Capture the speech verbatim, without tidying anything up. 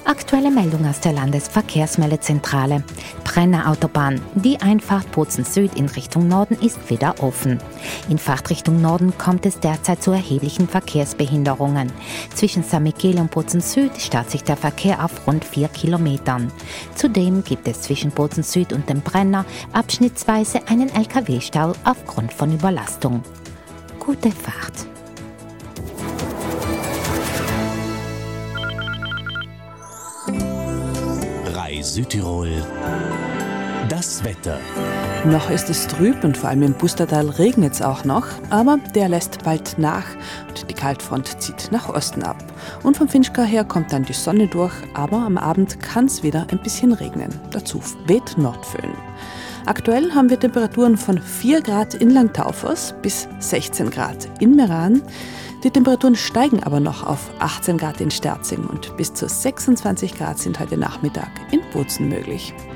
Aktuelle Meldung aus der Landesverkehrsmeldezentrale. Brenner Autobahn. Die Einfahrt Bozen Süd in Richtung Norden ist wieder offen. In Fahrtrichtung Norden kommt es derzeit zu erheblichen Verkehrsbehinderungen. Zwischen San Michele und Bozen Süd staut sich der Verkehr auf rund vier Kilometern. Zudem gibt es zwischen Bozen Süd und dem Brenner abschnittsweise einen L K W-Stau aufgrund von Überlastung. Gute Fahrt! Südtirol. Das Wetter. Noch ist es trüb und vor allem im Pustertal regnet es auch noch, aber der lässt bald nach und die Kaltfront zieht nach Osten ab. Und vom Finchgau her kommt dann die Sonne durch, aber am Abend kann es wieder ein bisschen regnen. Dazu weht Nordföhn. Aktuell haben wir Temperaturen von vier Grad in Langtaufers bis sechzehn Grad in Meran. Die Temperaturen steigen aber noch auf achtzehn Grad in Sterzing und bis zu sechsundzwanzig Grad sind heute Nachmittag in Bozen möglich.